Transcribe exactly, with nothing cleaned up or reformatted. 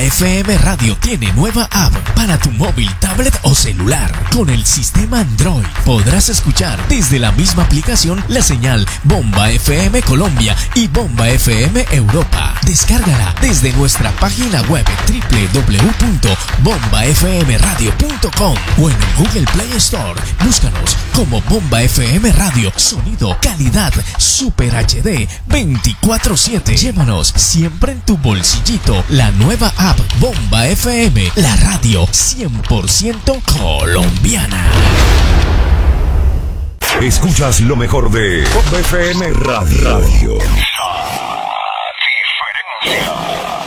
F M Radio tiene nueva app para tu móvil, tablet o celular. Con el sistema Android podrás escuchar desde la misma aplicación la señal Bomba F M Colombia y Bomba F M Europa. Descárgala desde nuestra página web doble u doble u doble u punto bomba f m radio punto com o en el Google Play Store. Búscanos como Bomba F M Radio. Sonido, calidad, Super H D veinticuatro siete. Llévanos siempre en tu bolsillito la nueva app Bomba F M, la radio cien por ciento colombiana. Escuchas lo mejor de Bomba F M Radio. La diferencia.